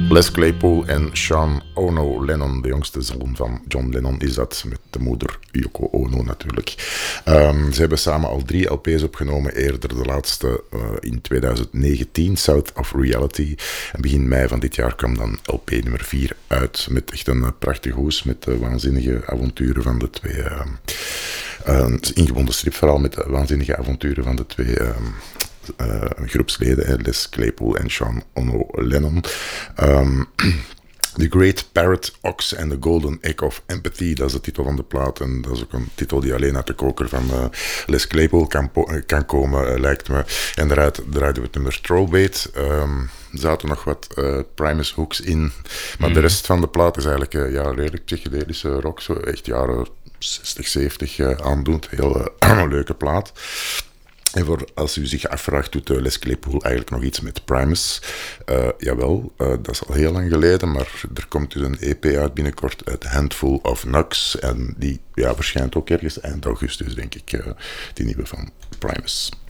Les Claypool en Sean Ono Lennon, de jongste zoon van John Lennon, is dat, met de moeder Yoko Ono natuurlijk. Ze hebben samen al 3 LP's opgenomen, eerder de laatste in 2019, South of Reality. En begin mei van dit jaar kwam dan LP nummer 4 uit, met echt een prachtig hoes, met de waanzinnige avonturen van de twee... een ingebonden stripverhaal met de waanzinnige avonturen van de twee... groepsleden, Les Claypool en Sean Ono Lennon. The Great Parrot Ox and the Golden Egg of Empathy, dat is de titel van de plaat. En dat is ook een titel die alleen uit de koker van Les Claypool kan komen, lijkt me. En daaruit draaiden we het nummer Trollbait. Er zaten nog wat Primus hooks in. Maar de rest van de plaat is eigenlijk redelijk psychedelische rock. Zo echt jaren 60, 70 aandoend. Heel leuke plaat. En als u zich afvraagt, doet Les Claypool eigenlijk nog iets met Primus? Jawel, dat is al heel lang geleden, maar er komt dus een EP uit binnenkort, het Handful of Knocks. En die verschijnt ook ergens eind augustus, denk ik, die nieuwe van Primus.